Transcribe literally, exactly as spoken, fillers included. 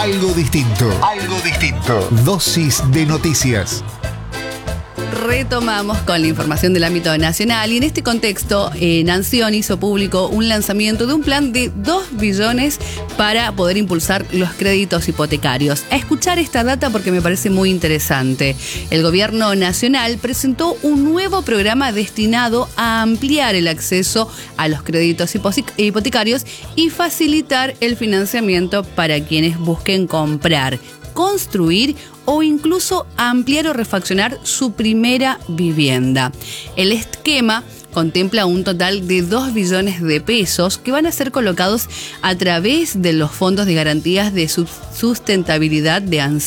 Algo distinto. Algo distinto. Dosis de noticias. Retomamos con la información del ámbito nacional y en este contexto eh, Nación hizo público un lanzamiento de un plan de dos billones para poder impulsar los créditos hipotecarios. A escuchar esta data porque me parece muy interesante. El gobierno nacional presentó un nuevo programa destinado a ampliar el acceso a los créditos hipotecarios y facilitar el financiamiento para quienes busquen comprar, construir o incluso ampliar o refaccionar su primera vivienda. El esquema contempla un total de dos billones de pesos que van a ser colocados a través de los fondos de garantías de sustentabilidad de